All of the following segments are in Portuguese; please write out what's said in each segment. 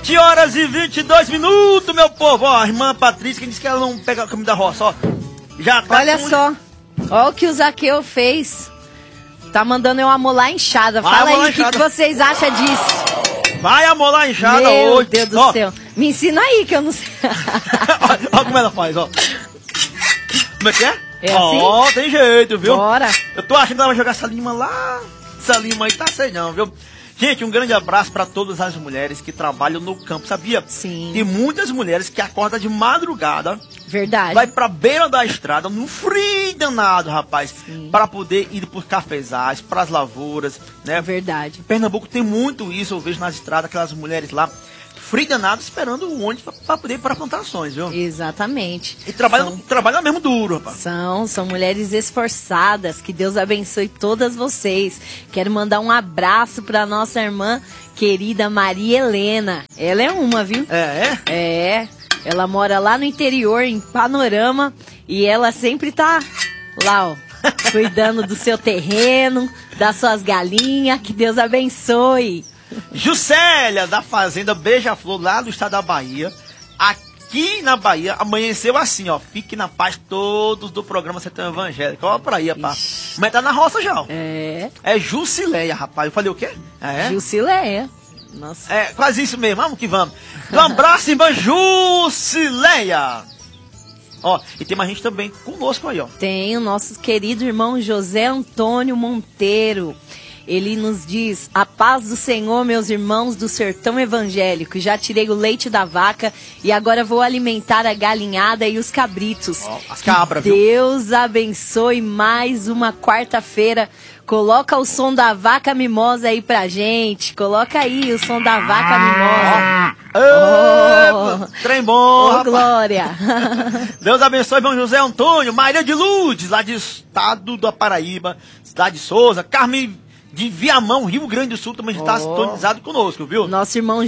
7h22, meu povo. Ó, a irmã Patrícia, que disse que ela não pega o caminho da roça, ó. Já tá. Olha só. Ó o que o Zaqueu fez. Tá mandando eu amolar a enxada. Fala aí, o que vocês acham disso? Vai amolar a enxada hoje. Meu Deus do céu. Me ensina aí, que eu não sei. Olha como ela faz, ó. Como é que é? É assim? Ó, tem jeito, viu? Bora. Eu tô achando que ela vai jogar essa lima lá. Essa lima aí tá sei não, viu? Gente, um grande abraço para todas as mulheres que trabalham no campo, sabia? Sim. Tem muitas mulheres que acordam de madrugada. Verdade. Vai pra beira da estrada, no frio danado, rapaz. Para poder ir pros cafezais, pras lavouras, né? Verdade. Em Pernambuco tem muito isso, eu vejo nas estradas, aquelas mulheres lá, frio danado, esperando o ônibus para poder ir para plantações, viu? Exatamente. E trabalham mesmo duro, rapaz. São mulheres esforçadas, que Deus abençoe todas vocês. Quero mandar um abraço para nossa irmã querida Maria Helena. Ela é uma, viu? É. Ela mora lá no interior, em Panorama, e ela sempre tá lá, ó, cuidando do seu terreno, das suas galinhas. Que Deus abençoe. Juscelia, da Fazenda Beija-Flor, lá do estado da Bahia. Aqui na Bahia, amanheceu assim, ó. Fique na paz todos do programa Sertão Evangélico. Olha pra aí, rapaz. Mas tá na roça já, ó. É Juscelia, rapaz. Eu falei o quê? Juscelia. Nossa. É, quase isso mesmo. Vamos que vamos. Um abraço, irmã Juscelia. Ó, e tem mais gente também conosco aí, ó. Tem o nosso querido irmão José Antônio Monteiro. Ele nos diz: a paz do Senhor, meus irmãos do sertão evangélico. Já tirei o leite da vaca e agora vou alimentar a galinhada e os cabritos. As cabras, viu? Deus abençoe mais uma quarta-feira. Coloca o som da vaca mimosa aí pra gente. Coloca aí o som da vaca mimosa. Trem bom, rapaz. Glória. Deus abençoe, irmão José Antônio, Maria de Lourdes, lá do estado da Paraíba, cidade de Souza, Carmen de Viamão, Rio Grande do Sul, também está sintonizado conosco, viu? Nosso irmão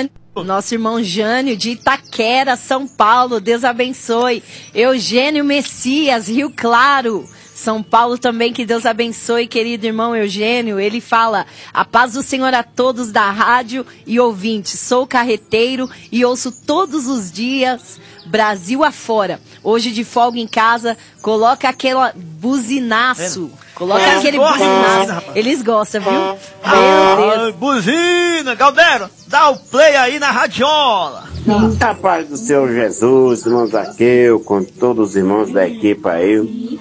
Jânio de Itaquera, São Paulo, Deus abençoe. Eugênio Messias, Rio Claro, São Paulo também, que Deus abençoe, querido irmão Eugênio. Ele fala: a paz do Senhor a todos da rádio e ouvintes. Sou carreteiro e ouço todos os dias, Brasil afora. Hoje de folga em casa, coloca aquele buzinaço. Coloca aquele buzinaço. Eles gostam, viu? Meu Deus. Buzina, Galdero, dá o play aí na radiola. A paz do Senhor Jesus, irmão Zaqueu, com todos os irmãos da equipe aí.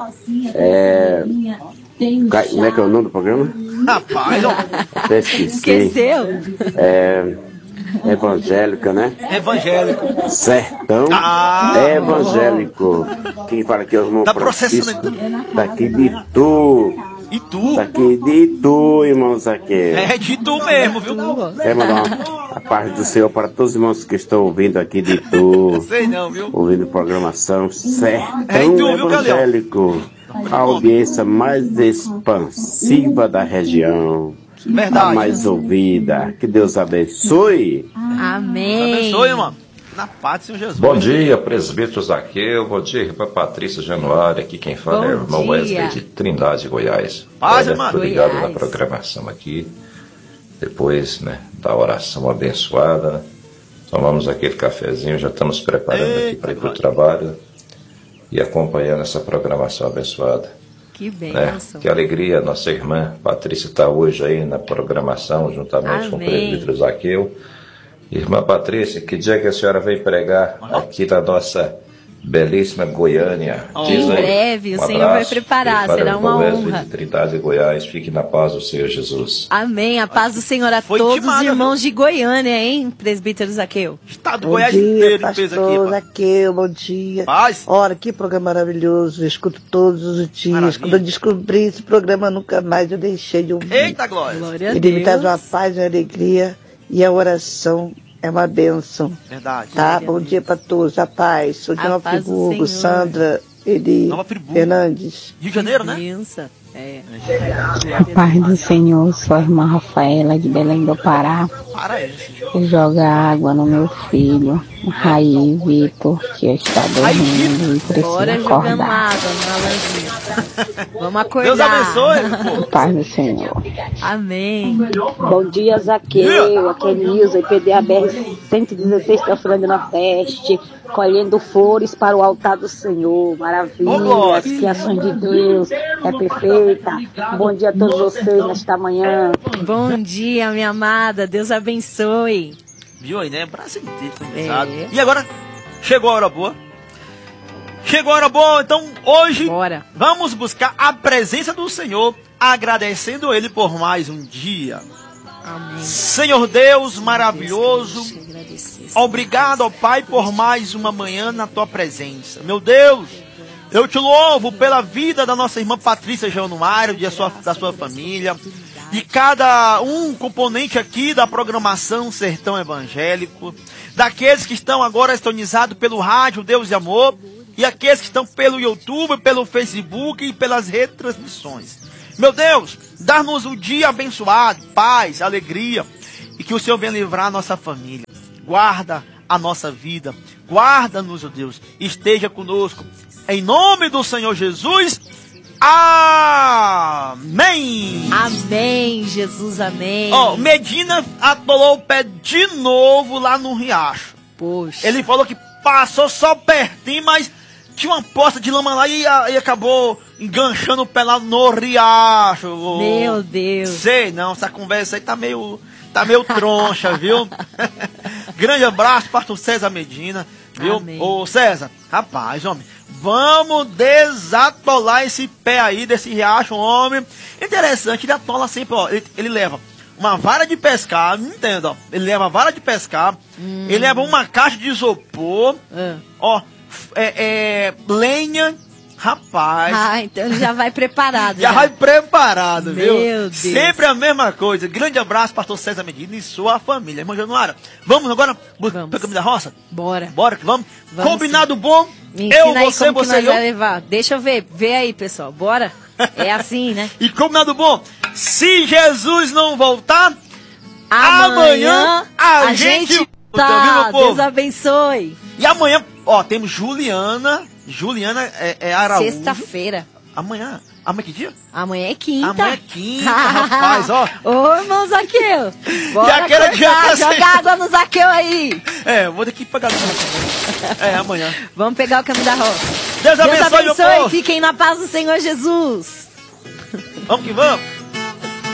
Como é que é o nome do programa? Rapaz, ó. Até esqueci. Esqueceu? Evangélica, né? Evangélico. Sertão evangélico. Quem fala aqui é o irmão Francisco, daqui de Itu. Daqui de Itu, irmão Zaqueu. É de Itu mesmo, viu? Quero mandar a paz do Senhor para todos os irmãos que estão ouvindo aqui de Itu. Sei não, viu? Ouvindo programação Sertão Evangélico. A audiência mais expansiva da região. Verdade. A mais ouvida. Que Deus abençoe. Amém. Abençoe, irmão. Na paz do Senhor Jesus. Bom dia, presbítero Zaqueu. Bom dia, irmã Patrícia Januário. Aqui quem fala é o irmão Wesley de Trindade, Goiás. Paz, irmão. Tô ligado na programação aqui. Depois, né, da oração abençoada, né? Tomamos aquele cafezinho, já estamos preparando aqui para ir para o trabalho e acompanhando essa programação abençoada. Que bênção. Que alegria, nossa irmã Patrícia está hoje aí na programação, juntamente com o presbítero Zaqueu. Irmã Patrícia, que dia que a senhora vem pregar aqui na nossa belíssima Goiânia? Em breve, o Senhor vai preparar, será uma honra. De Trindade, Goiás, fique na paz do Senhor Jesus. Amém, a paz do Senhor a todos os irmãos de Goiânia, hein, presbítero Zaqueu? Estado do Goiás inteiro, pastor Zaqueu, bom dia. Paz. Ora, que programa maravilhoso, eu escuto todos os dias. Maravilha. Quando eu descobri esse programa, nunca mais eu deixei de ouvir. Eita, glória. Ele me traz uma paz, uma alegria, e a oração é uma bênção. Verdade. Tá? Bom dia para todos. A paz. Sou de Nova Friburgo, Sandra Fernandes. Rio de Janeiro, né? A paz do Senhor, sou a irmã Rafaela de Belém do Pará. Joga água no meu filho, Raí Vitor, que está dormindo e precisa acordar. Vamos acordar. Deus abençoe. A paz do Senhor. Amém. Bom dia, Zaqueu, aqui é Nilza, IPDA-BR 116, Teofilândia Nordeste, colhendo flores para o altar do Senhor. Maravilha, as criações de Deus, é perfeita. Bom dia a todos vocês nesta manhã. Bom dia, minha amada, Deus abençoe. Viu aí, né? Braço inteiro. E agora, chegou a hora boa. Chegou a hora boa, então hoje vamos buscar a presença do Senhor, agradecendo Ele por mais um dia. Amém. Senhor Deus maravilhoso, obrigado, ó Pai, por mais uma manhã na Tua presença. Meu Deus, eu te louvo pela vida da nossa irmã Patrícia Januário, da sua família, de cada componente aqui da programação Sertão Evangélico, daqueles que estão agora sintonizados pelo rádio Deus e Amor, e aqueles que estão pelo YouTube, pelo Facebook e pelas retransmissões. Meu Deus, dá-nos um dia abençoado, paz, alegria, e que o Senhor venha livrar a nossa família. Guarda a nossa vida, guarda-nos, ó Deus, esteja conosco. Em nome do Senhor Jesus, amém. Amém, Jesus, amém. Ó, Medina atolou o pé de novo lá no riacho. Poxa. Ele falou que passou só pertinho, mas tinha uma poça de lama lá e acabou enganchando o pé lá no riacho. Meu Deus. Sei não, essa conversa aí tá meio troncha, viu? Grande abraço, pastor César Medina, viu? Amém. Ô César, rapaz, homem, vamos desatolar esse pé aí desse riacho, homem. Interessante, ele atola sempre, ó, ele leva uma vara de pescar, não entendo, ó. Ele leva a vara de pescar, ele leva uma caixa de isopor, ó, lenha, rapaz. Ah, então ele já vai preparado. Já vai preparado, viu? Meu Deus. Sempre a mesma coisa. Grande abraço, pastor César Medina e sua família. Irmã Januária, vamos agora pro caminho da roça? Bora. Bora que vamos. Vamos Combinado sim. bom? Me ensina aí como que nós e eu. vai levar. Deixa eu ver. Vê aí, pessoal. Bora. É assim, né? E combinado bom? Se Jesus não voltar, amanhã a gente tá. Deus abençoe. E amanhã, ó, temos Juliana é Araújo. Sexta-feira. Amanhã que dia? Amanhã é quinta. Amanhã é quinta, rapaz, ó. Ô, irmão Zaqueu. Bora acordar, joga água no Zaqueu aí. Vou ter que pegar amanhã. Vamos pegar o caminho da roça. Deus abençoe, meu povo. Fiquem na paz do Senhor Jesus. Vamos que vamos.